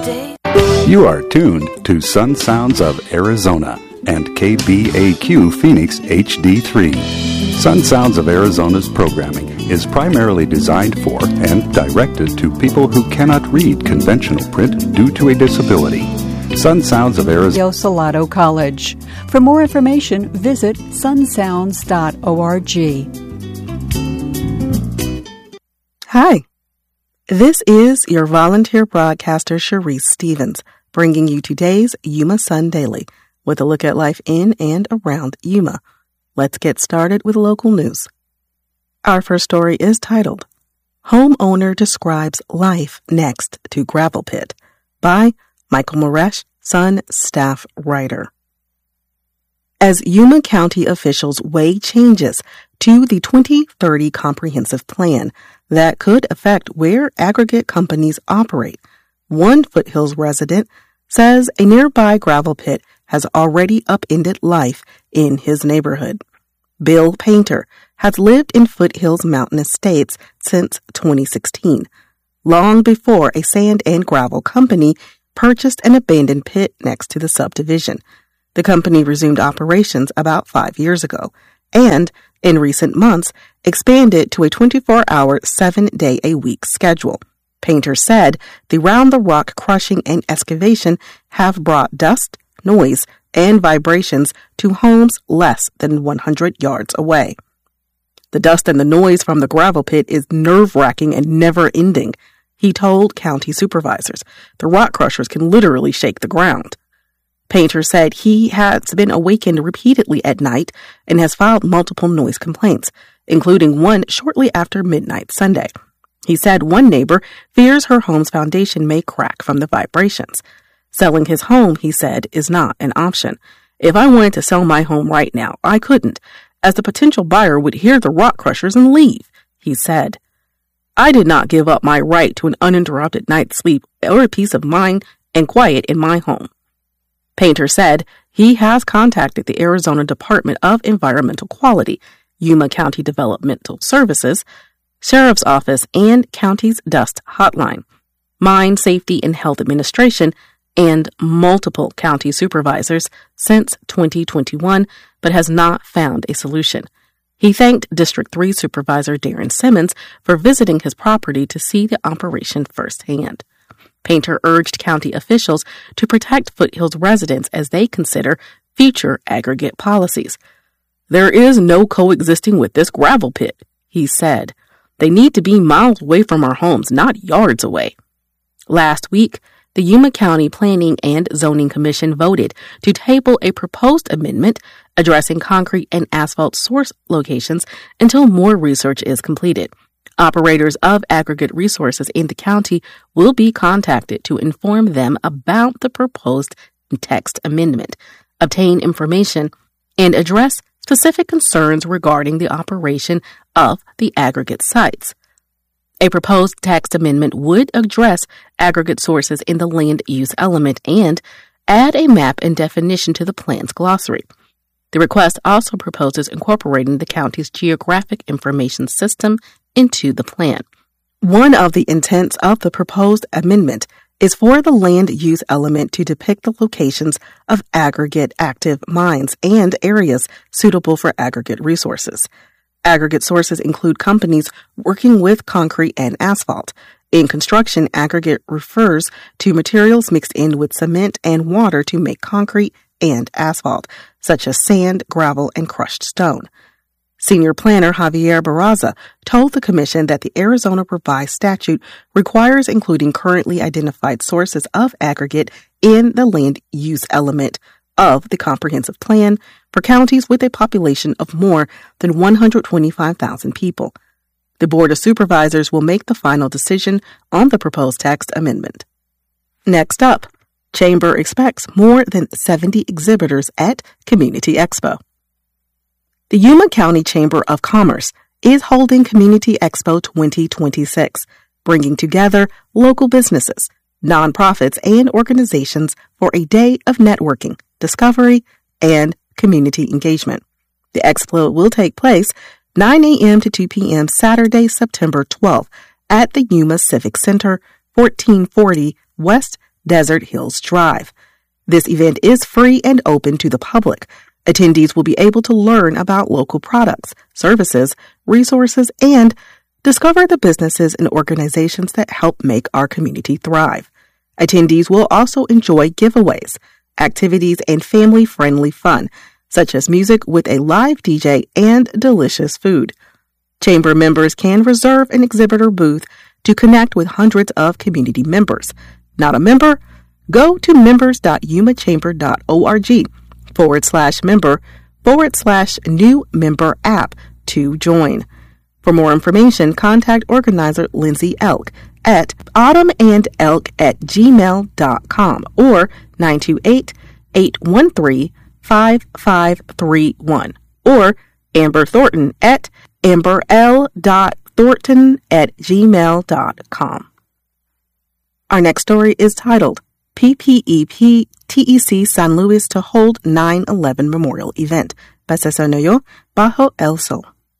You are tuned to Sun Sounds of Arizona and KBAQ Phoenix HD3. Sun Sounds of Arizona's programming is primarily designed for and directed to people who cannot read conventional print due to a disability. Sun Sounds of Arizona. Salado College. For more information, visit sunsounds.org. Hi, this is your volunteer broadcaster, Sharice Stevens, bringing you today's Yuma Sun Daily with a look at life in and around Yuma. Let's get started with local news. Our first story is titled, Homeowner Describes Life Next to Gravel Pit by Michael Moresh, Sun staff writer. As Yuma County officials weigh changes to the 2030 Comprehensive Plan that could affect where aggregate companies operate, one Foothills resident says a nearby gravel pit has already upended life in his neighborhood. Bill Painter has lived in Foothills Mountain Estates since 2016, long before a sand and gravel company purchased an abandoned pit next to the subdivision. The company resumed operations about 5 years ago and, in recent months, expanded to a 24-hour, 7-day-a-week schedule. Painter said the round-the-rock crushing and excavation have brought dust, noise, and vibrations to homes less than 100 yards away. The dust and the noise from the gravel pit is nerve-wracking and never-ending, he told county supervisors. The rock crushers can literally shake the ground. Painter said he has been awakened repeatedly at night and has filed multiple noise complaints, including one shortly after midnight Sunday. He said one neighbor fears her home's foundation may crack from the vibrations. Selling his home, he said, is not an option. If I wanted to sell my home right now, I couldn't, as the potential buyer would hear the rock crushers and leave, he said. I did not give up my right to an uninterrupted night's sleep or a peace of mind and quiet in my home. Painter said he has contacted the Arizona Department of Environmental Quality, Yuma County Developmental Services, Sheriff's Office, and County's Dust Hotline, Mine Safety and Health Administration, and multiple county supervisors since 2021, but has not found a solution. He thanked District 3 Supervisor Darren Simmons for visiting his property to see the operation firsthand. Painter urged county officials to protect Foothills residents as they consider future aggregate policies. There is no coexisting with this gravel pit, he said. They need to be miles away from our homes, not yards away. Last week, the Yuma County Planning and Zoning Commission voted to table a proposed amendment addressing concrete and asphalt source locations until more research is completed. Operators of aggregate resources in the county will be contacted to inform them about the proposed text amendment, obtain information, and address specific concerns regarding the operation of the aggregate sites. A proposed text amendment would address aggregate sources in the land use element and add a map and definition to the plan's glossary. The request also proposes incorporating the county's geographic information system into the plan. One of the intents of the proposed amendment is for the land use element to depict the locations of aggregate active mines and areas suitable for aggregate resources. Aggregate sources include companies working with concrete and asphalt. In construction, aggregate refers to materials mixed in with cement and water to make concrete and asphalt, such as sand, gravel, and crushed stone. Senior planner Javier Barraza told the commission that the Arizona Revised Statute requires including currently identified sources of aggregate in the land use element of the comprehensive plan for counties with a population of more than 125,000 people. The Board of Supervisors will make the final decision on the proposed text amendment. Next up, Chamber expects more than 70 exhibitors at Community Expo. The Yuma County Chamber of Commerce is holding Community Expo 2026, bringing together local businesses, nonprofits, and organizations for a day of networking, discovery, and community engagement. The expo will take place 9 a.m. to 2 p.m. Saturday, September 12th at the Yuma Civic Center, 1440 West Desert Hills Drive. This event is free and open to the public. Attendees will be able to learn about local products, services, resources, and discover the businesses and organizations that help make our community thrive. Attendees will also enjoy giveaways, activities, and family-friendly fun, such as music with a live DJ and delicious food. Chamber members can reserve an exhibitor booth to connect with hundreds of community members. Not a member? Go to members.yumachamber.org/member/new member app to join. For more information, contact organizer Lindsay Elk at autumnandelk@gmail.com or 928-813-5531 or Amber Thornton at amberl.thornton@gmail.com. Our next story is titled PPEP TEC San Luis to hold 9/11 Memorial Event by Cesar Noyo, Bajo El Sol.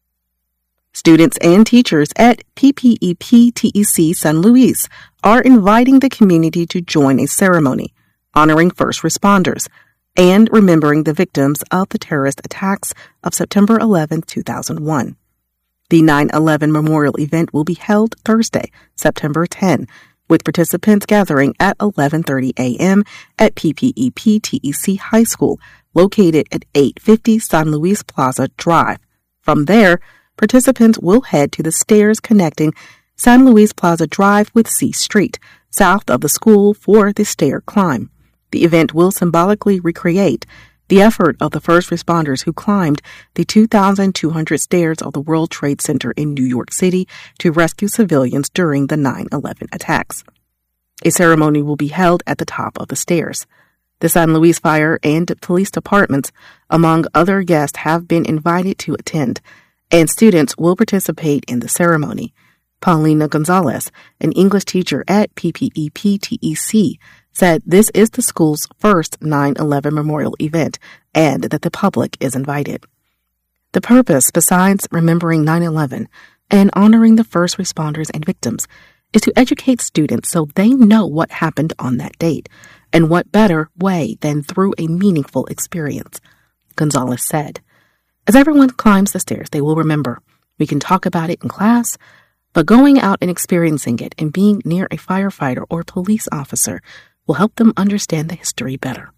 Students and teachers at PPEP TEC San Luis are inviting the community to join a ceremony honoring first responders and remembering the victims of the terrorist attacks of September 11, 2001. The 9/11 Memorial Event will be held Thursday, September 10, with participants gathering at 11:30 a.m. at PPEP TEC High School, located at 850 San Luis Plaza Drive. From there, participants will head to the stairs connecting San Luis Plaza Drive with C Street, south of the school for the stair climb. The event will symbolically recreate the effort of the first responders who climbed the 2,200 stairs of the World Trade Center in New York City to rescue civilians during the 9/11 attacks. A ceremony will be held at the top of the stairs. The San Luis Fire and Police Departments, among other guests, have been invited to attend, and students will participate in the ceremony. Paulina Gonzalez, an English teacher at PPEP TEC, said this is the school's first 9/11 memorial event and that the public is invited. The purpose, besides remembering 9/11 and honoring the first responders and victims, is to educate students so they know what happened on that date, and what better way than through a meaningful experience, Gonzalez said. As everyone climbs the stairs, they will remember. We can talk about it in class, but going out and experiencing it and being near a firefighter or police officer will help them understand the history better.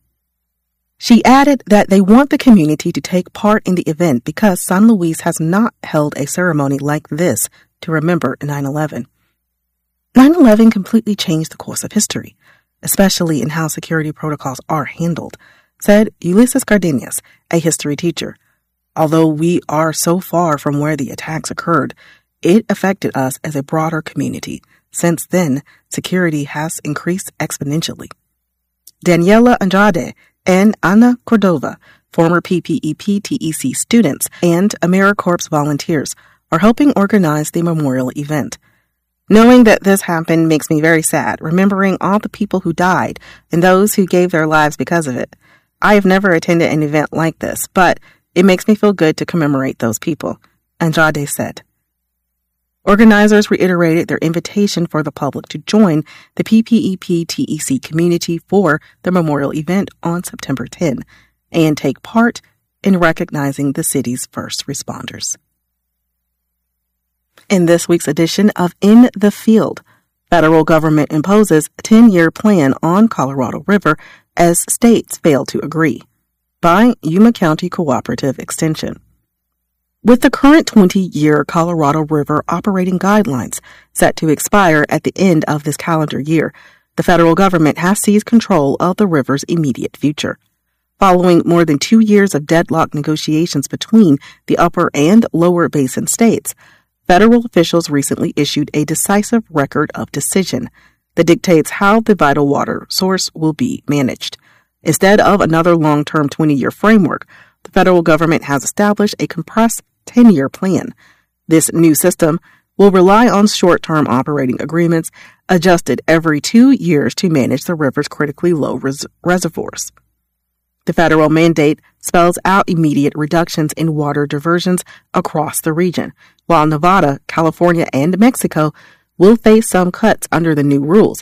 She added that they want the community to take part in the event because San Luis has not held a ceremony like this to remember 9/11. 9/11 completely changed the course of history, especially in how security protocols are handled, said Ulysses Cardenas, a history teacher. Although we are so far from where the attacks occurred, it affected us as a broader community. Since then, security has increased exponentially. Daniela Andrade and Ana Cordova, former PPEP TEC students and AmeriCorps volunteers, are helping organize the memorial event. Knowing that this happened makes me very sad, remembering all the people who died and those who gave their lives because of it. I have never attended an event like this, but it makes me feel good to commemorate those people, Andrade said. Organizers reiterated their invitation for the public to join the PPEP TEC community for the memorial event on September 10 and take part in recognizing the city's first responders. In this week's edition of In the Field, federal government imposes 10-year plan on Colorado River as states fail to agree, by Yuma County Cooperative Extension. With the current 20-year Colorado River operating guidelines set to expire at the end of this calendar year, the federal government has seized control of the river's immediate future. Following more than 2 years of deadlock negotiations between the upper and lower basin states, federal officials recently issued a decisive record of decision that dictates how the vital water source will be managed. Instead of another long-term 20-year framework, the federal government has established a compressed 10-year plan. This new system will rely on short-term operating agreements adjusted every 2 years to manage the river's critically low reservoirs. The federal mandate spells out immediate reductions in water diversions across the region, while Nevada, California, and Mexico will face some cuts under the new rules,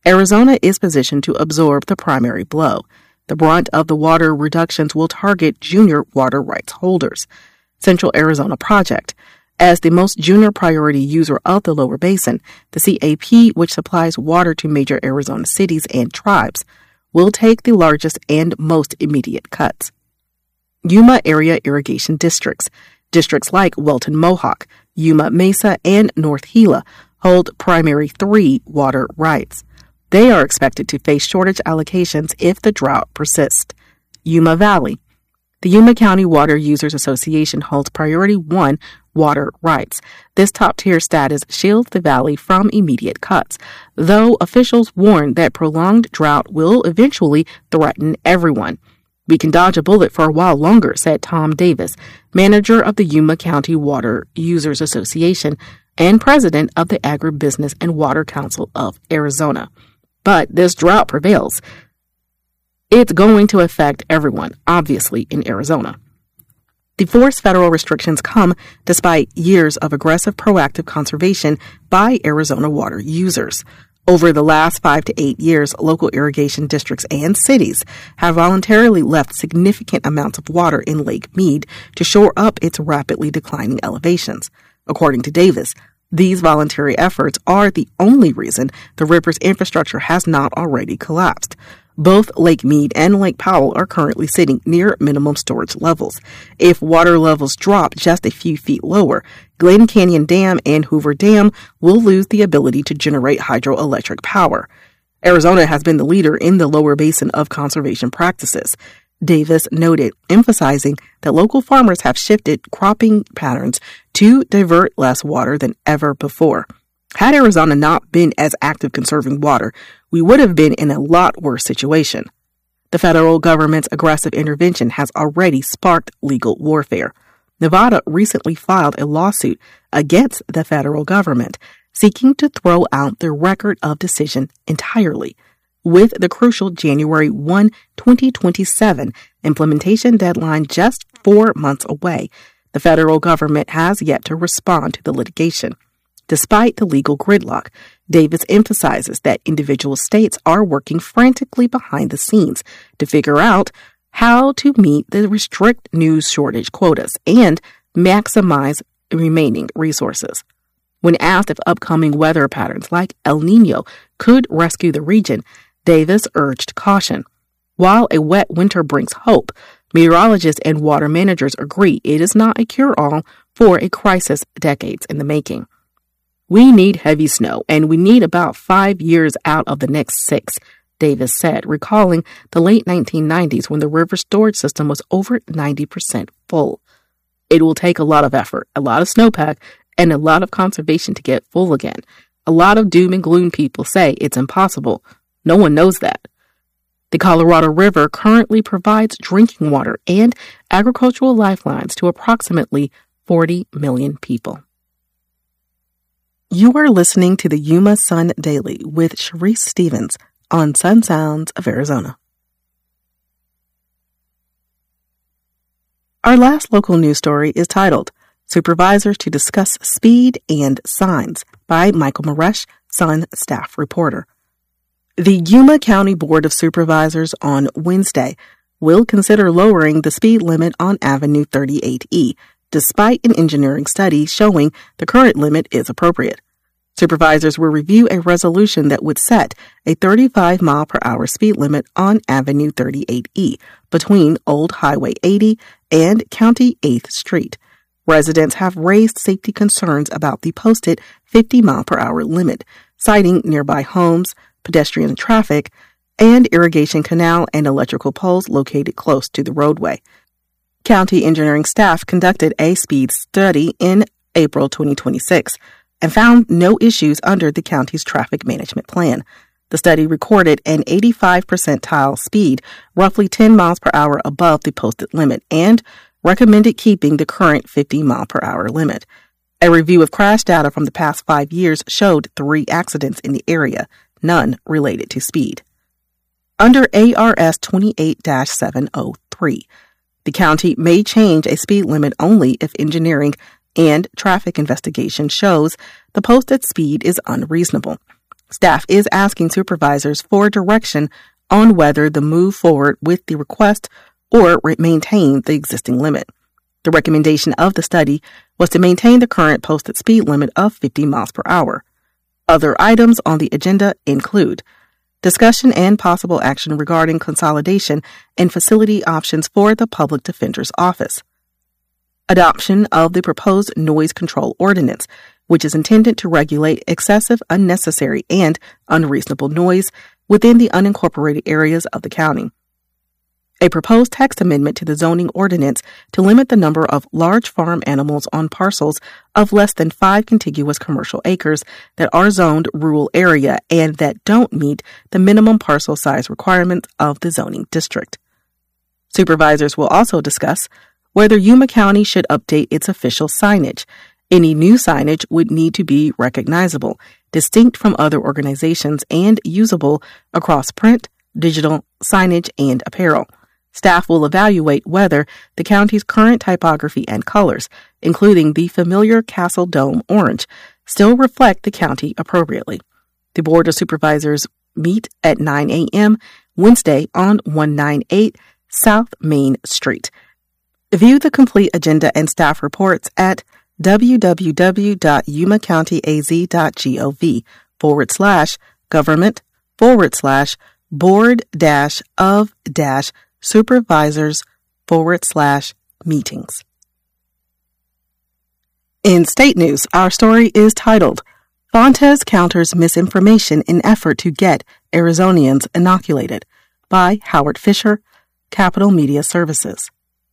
Arizona is positioned to absorb the primary blow. The brunt of the water reductions will target junior water rights holders. Central Arizona Project. As the most junior priority user of the lower basin, the CAP, which supplies water to major Arizona cities and tribes, will take the largest and most immediate cuts. Yuma Area Irrigation Districts. Districts like Welton Mohawk, Yuma Mesa, and North Gila hold primary 3 water rights. They are expected to face shortage allocations if the drought persists. Yuma Valley. The Yuma County Water Users Association holds priority 1 water rights. This top-tier status shields the valley from immediate cuts, though officials warn that prolonged drought will eventually threaten everyone. "We can dodge a bullet for a while longer," said Tom Davis, manager of the Yuma County Water Users Association and president of the Agribusiness and Water Council of Arizona. But this drought prevails. It's going to affect everyone, obviously, in Arizona. The forced federal restrictions come despite years of aggressive proactive conservation by Arizona water users. Over the last 5 to 8 years, local irrigation districts and cities have voluntarily left significant amounts of water in Lake Mead to shore up its rapidly declining elevations. According to Davis, these voluntary efforts are the only reason the river's infrastructure has not already collapsed. Both Lake Mead and Lake Powell are currently sitting near minimum storage levels. If water levels drop just a few feet lower, Glen Canyon Dam and Hoover Dam will lose the ability to generate hydroelectric power. Arizona has been the leader in the lower basin of conservation practices, Davis noted, emphasizing that local farmers have shifted cropping patterns to divert less water than ever before. Had Arizona not been as active conserving water, we would have been in a lot worse situation. The federal government's aggressive intervention has already sparked legal warfare. Nevada recently filed a lawsuit against the federal government, seeking to throw out the record of decision entirely. With the crucial January 1, 2027 implementation deadline just 4 months away, the federal government has yet to respond to the litigation. Despite the legal gridlock, Davis emphasizes that individual states are working frantically behind the scenes to figure out how to meet the strict news shortage quotas and maximize remaining resources. When asked if upcoming weather patterns like El Nino could rescue the region, Davis urged caution. While a wet winter brings hope, meteorologists and water managers agree it is not a cure-all for a crisis decades in the making. "We need heavy snow, and we need about 5 years out of the next 6, Davis said, recalling the late 1990s when the river storage system was over 90% full. "It will take a lot of effort, a lot of snowpack, and a lot of conservation to get full again. A lot of doom and gloom people say it's impossible. No one knows that." The Colorado River currently provides drinking water and agricultural lifelines to approximately 40 million people. You are listening to the Yuma Sun Daily with Sharice Stevens on Sun Sounds of Arizona. Our last local news story is titled Supervisors to Discuss Speed and Signs by Michael Maresh, Sun staff reporter. The Yuma County Board of Supervisors on Wednesday will consider lowering the speed limit on Avenue 38E, despite an engineering study showing the current limit is appropriate. Supervisors will review a resolution that would set a 35-mile-per-hour speed limit on Avenue 38E between Old Highway 80 and County 8th Street. Residents have raised safety concerns about the posted 50-mile-per-hour limit, citing nearby homes, pedestrian traffic, and irrigation canal and electrical poles located close to the roadway. County engineering staff conducted a speed study in April 2026 and found no issues under the county's traffic management plan. The study recorded an 85 percentile speed, roughly 10 miles per hour above the posted limit, and recommended keeping the current 50-mile-per-hour limit. A review of crash data from the past 5 years showed 3 accidents in the area, none related to speed. Under ARS 28-703, the county may change a speed limit only if engineering and traffic investigation shows the posted speed is unreasonable. Staff is asking supervisors for direction on whether to move forward with the request or maintain the existing limit. The recommendation of the study was to maintain the current posted speed limit of 50 miles per hour. Other items on the agenda include discussion and possible action regarding consolidation and facility options for the Public Defender's Office, adoption of the proposed noise control ordinance, which is intended to regulate excessive, unnecessary, and unreasonable noise within the unincorporated areas of the county, a proposed text amendment to the zoning ordinance to limit the number of large farm animals on parcels of less than 5 contiguous commercial acres that are zoned rural area and that don't meet the minimum parcel size requirements of the zoning district. Supervisors will also discuss whether Yuma County should update its official signage. Any new signage would need to be recognizable, distinct from other organizations, and usable across print, digital, signage, and apparel. Staff will evaluate whether the county's current typography and colors, including the familiar Castle Dome orange, still reflect the county appropriately. The Board of Supervisors meet at 9 a.m. Wednesday on 198 South Main Street. View the complete agenda and staff reports at www.yumacounty.gov/government/board-of-supervisors/meetings. In state news, our story is titled, Fontes Counters Misinformation in Effort to Get Arizonians Inoculated, by Howard Fisher, Capital Media Services.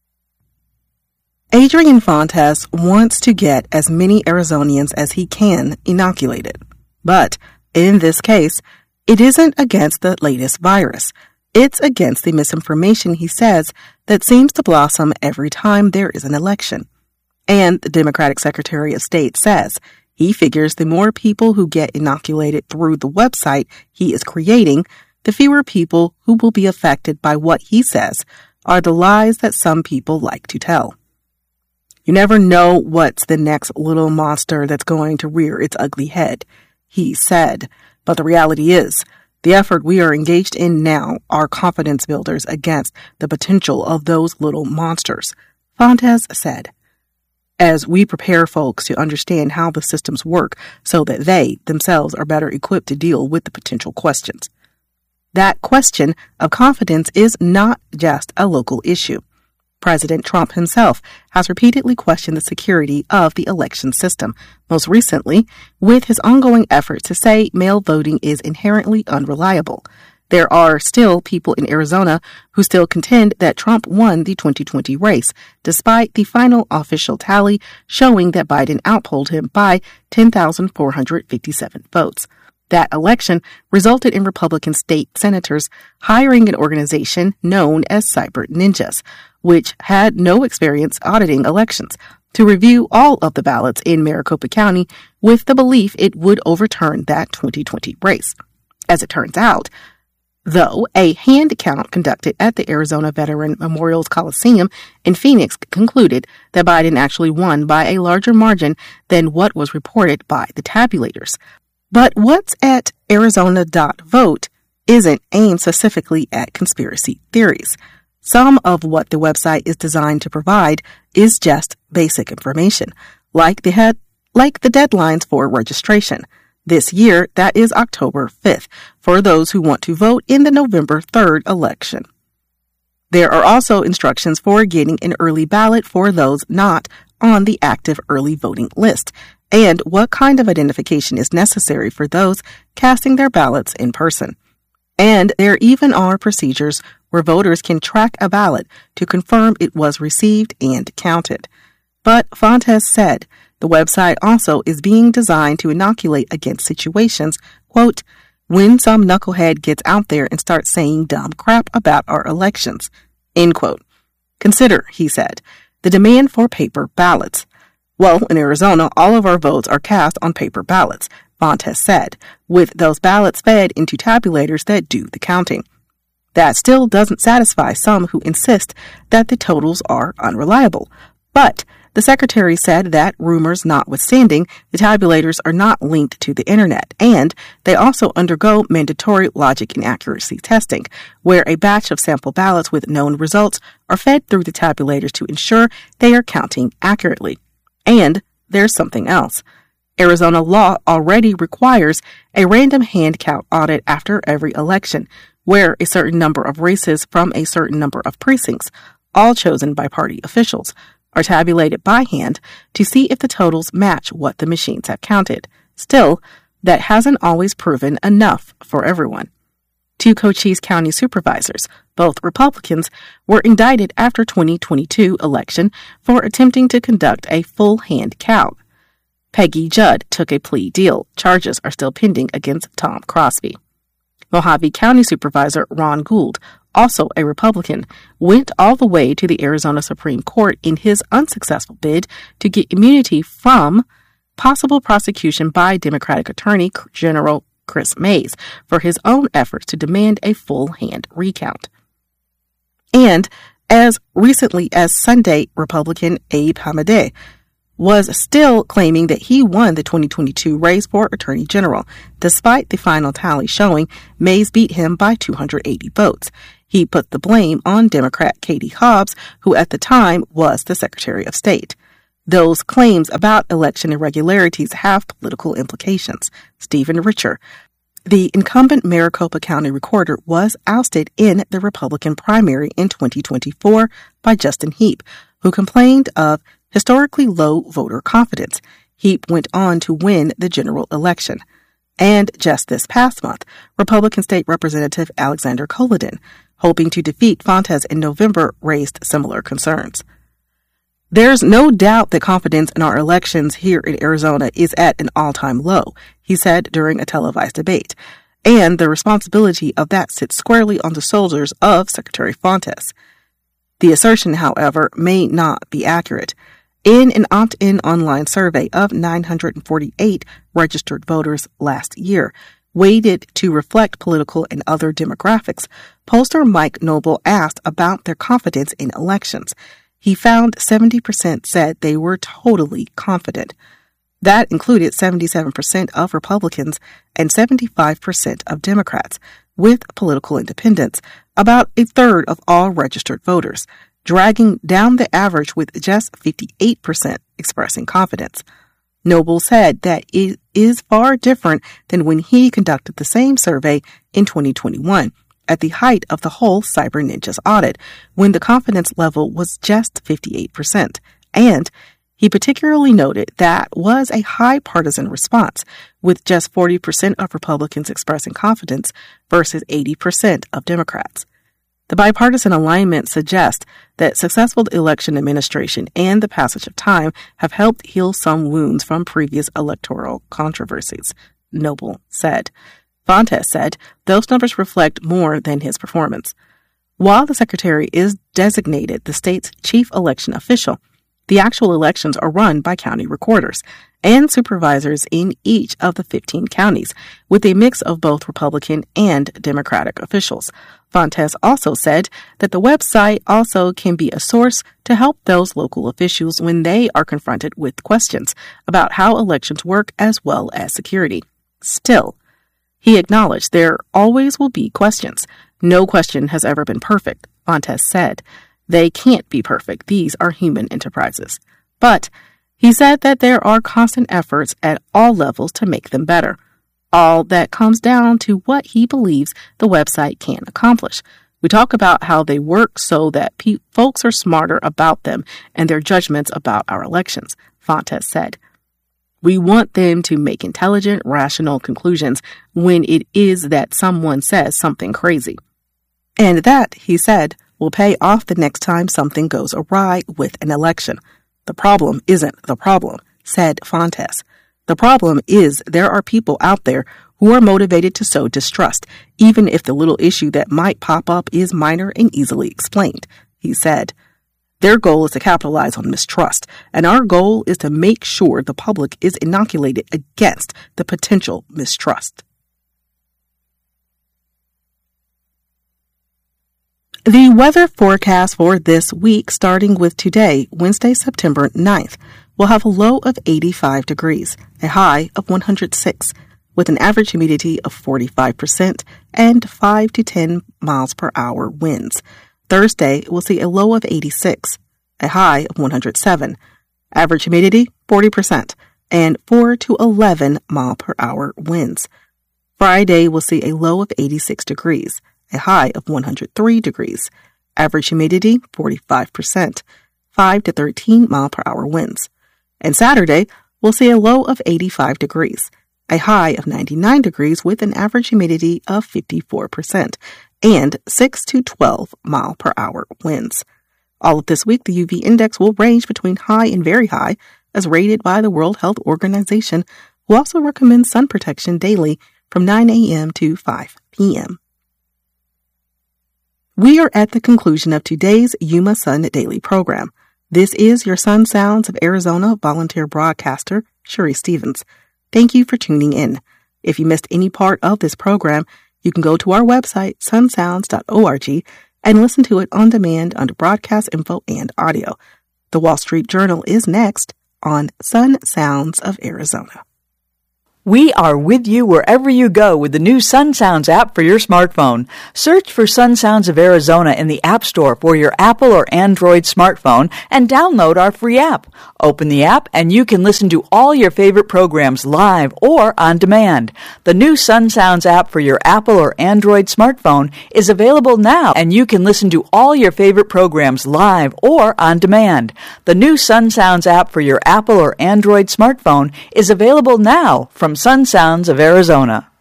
Adrian Fontes wants to get as many Arizonians as he can inoculated. But in this case, it isn't against the latest virus. It's against the misinformation, he says, that seems to blossom every time there is an election. And the Democratic Secretary of State says he figures the more people who get inoculated through the website he is creating, the fewer people who will be affected by what he says are the lies that some people like to tell. You never know what's the next little monster that's going to rear its ugly head, he said. But the reality is, the effort we are engaged in now are confidence builders against the potential of those little monsters, Fontes said. As we prepare folks to understand how the systems work so that they themselves are better equipped to deal with the potential questions. That question of confidence is not just a local issue. President Trump himself has repeatedly questioned the security of the election system, most recently with his ongoing efforts to say mail voting is inherently unreliable. There are still people in Arizona who still contend that Trump won the 2020 race, despite the final official tally showing that Biden outpolled him by 10,457 votes. That election resulted in Republican state senators hiring an organization known as Cyber Ninjas, which had no experience auditing elections, to review all of the ballots in Maricopa County with the belief it would overturn that 2020 race. As it turns out, though, a hand count conducted at the Arizona Veteran Memorial Coliseum in Phoenix concluded that Biden actually won by a larger margin than what was reported by the tabulators. But what's at Arizona.vote isn't aimed specifically at conspiracy theories. Some of what the website is designed to provide is just basic information, like the deadlines for registration. This year, that is October 5th, for those who want to vote in the November 3rd election. There are also instructions for getting an early ballot for those not on the active early voting list, and what kind of identification is necessary for those casting their ballots in person. And there even are procedures where voters can track a ballot to confirm it was received and counted. But Fontes said the website also is being designed to inoculate against situations, quote, when some knucklehead gets out there and starts saying dumb crap about our elections, end quote. Consider, he said, the demand for paper ballots. Well, in Arizona, all of our votes are cast on paper ballots, Fontes said, with those ballots fed into tabulators that do the counting. That still doesn't satisfy some who insist that the totals are unreliable. But The secretary said that, rumors notwithstanding, the tabulators are not linked to the internet, and they also undergo mandatory logic and accuracy testing, where a batch of sample ballots with known results are fed through the tabulators to ensure they are counting accurately. And there's something else. Arizona law already requires a random hand count audit after every election, where a certain number of races from a certain number of precincts, all chosen by party officials, are tabulated by hand to see if the totals match what the machines have counted. Still, that hasn't always proven enough for everyone. 2 Cochise County supervisors, both Republicans, were indicted after 2022 election for attempting to conduct a full hand count. Peggy Judd took a plea deal. Charges are still pending against Tom Crosby. Mojave County Supervisor Ron Gould, also a Republican, went all the way to the Arizona Supreme Court in his unsuccessful bid to get immunity from possible prosecution by Democratic Attorney General Chris Mays for his own efforts to demand a full hand recount. And as recently as Sunday, Republican Abe Hamadeh was still claiming that he won the 2022 race for Attorney General, despite the final tally showing Mays beat him by 280 votes. He put the blame on Democrat Katie Hobbs, who at the time was the Secretary of State. Those claims about election irregularities have political implications. Stephen Richer, the incumbent Maricopa County recorder, was ousted in the Republican primary in 2024 by Justin Heap, who complained of historically low voter confidence. Heap went on to win the general election. And just this past month, Republican State Representative Alexander Colodin, hoping to defeat Fontes in November, raised similar concerns. There's no doubt that confidence in our elections here in Arizona is at an all-time low, he said during a televised debate, and the responsibility of that sits squarely on the shoulders of Secretary Fontes. The assertion, however, may not be accurate. In an opt-in online survey of 948 registered voters last year, weighted to reflect political and other demographics, pollster Mike Noble asked about their confidence in elections. He found 70% said they were totally confident. That included 77% of Republicans and 75% of Democrats, with political independents, about a third of all registered voters, dragging down the average with just 58% expressing confidence. Noble said that it is far different than when he conducted the same survey in 2021, at the height of the whole Cyber Ninjas audit, when the confidence level was just 58%. And he particularly noted that was a high partisan response, with just 40% of Republicans expressing confidence versus 80% of Democrats. The bipartisan alignment suggests that successful election administration and the passage of time have helped heal some wounds from previous electoral controversies, Noble said. Fontes said those numbers reflect more than his performance. While the secretary is designated the state's chief election official, the actual elections are run by county recorders and supervisors in each of the 15 counties, with a mix of both Republican and Democratic officials. Fontes also said that the website also can be a source to help those local officials when they are confronted with questions about how elections work as well as security. Still, he acknowledged there always will be questions. No question has ever been perfect, Fontes said. They can't be perfect. These are human enterprises. But he said that there are constant efforts at all levels to make them better. All that comes down to what he believes the website can accomplish. We talk about how they work so that folks are smarter about them and their judgments about our elections, Fontes said. We want them to make intelligent, rational conclusions when it is that someone says something crazy. And that, he said, will pay off the next time something goes awry with an election. The problem isn't the problem, said Fontes. The problem is there are people out there who are motivated to sow distrust, even if the little issue that might pop up is minor and easily explained, he said. Their goal is to capitalize on mistrust, and our goal is to make sure the public is inoculated against the potential mistrust. The weather forecast for this week, starting with today, Wednesday, September 9th, will have a low of 85 degrees, a high of 106, with an average humidity of 45% and 5 to 10 miles per hour winds. Thursday will see a low of 86, a high of 107, average humidity 40%, and 4 to 11 mile per hour winds. Friday will see a low of 86 degrees, a high of 103 degrees, average humidity 45%, 5 to 13 mile per hour winds. And Saturday will see a low of 85 degrees, a high of 99 degrees with an average humidity of 54%, and 6 to 12 mile per hour winds. All of this week, the UV index will range between high and very high, as rated by the World Health Organization, who also recommends sun protection daily from 9 a.m. to 5 p.m. We are at the conclusion of today's Yuma Sun Daily program. This is your Sun Sounds of Arizona volunteer broadcaster, Cherie Stevens. Thank you for tuning in. If you missed any part of this program, you can go to our website, sunsounds.org, and listen to it on demand under broadcast info and audio. The Wall Street Journal is next on Sun Sounds of Arizona. We are with you wherever you go with the new Sun Sounds app for your smartphone. Search for Sun Sounds of Arizona in the App Store for your Apple or Android smartphone and download our free app. Open the app and you can listen to all your favorite programs live or on demand. The new Sun Sounds app for your Apple or Android smartphone is available now, and you can listen to all your favorite programs live or on demand. The new Sun Sounds app for your Apple or Android smartphone is available now from Sun Sounds of Arizona.